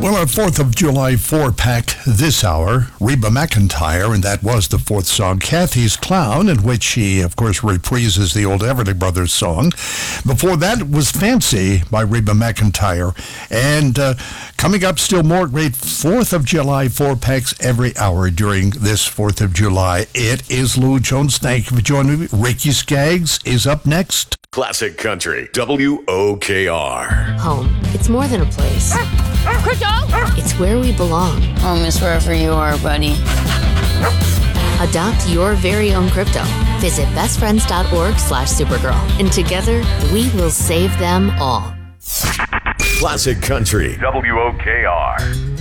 Well, our 4th of July 4-pack this hour, Reba McEntire, and that was the fourth song, Kathy's Clown, in which she, of course, reprises the old Everly Brothers song. Before that was Fancy by Reba McEntire. And coming up, still more great 4th of July 4-packs every hour during this 4th of July. It is Lou Jones. Thank you for joining me. Ricky Skaggs is up next. Classic Country, WOKR. Home. It's more than a place. Crypto! It's where we belong. Home is wherever you are, buddy. Adopt your very own crypto. Visit bestfriends.org/Supergirl. And together, we will save them all. Classic Country, WOKR.